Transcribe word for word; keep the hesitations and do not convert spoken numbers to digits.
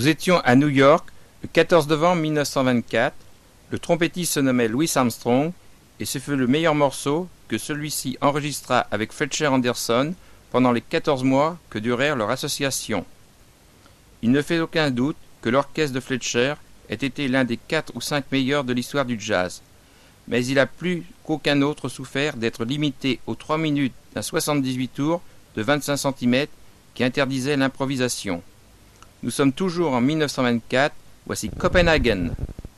Nous étions à New York le quatorze novembre mille neuf cent vingt-quatre. Le trompettiste se nommait Louis Armstrong et ce fut le meilleur morceau que celui-ci enregistra avec Fletcher Henderson pendant les quatorze mois que durèrent leur association. Il ne fait aucun doute que l'orchestre de Fletcher ait été l'un des quatre ou cinq meilleurs de l'histoire du jazz, mais il a plus qu'aucun autre souffert d'être limité aux trois minutes d'un soixante-dix-huit tours de vingt-cinq centimètres qui interdisait l'improvisation. Nous sommes toujours en mille neuf cent vingt-quatre, voici Copenhagen.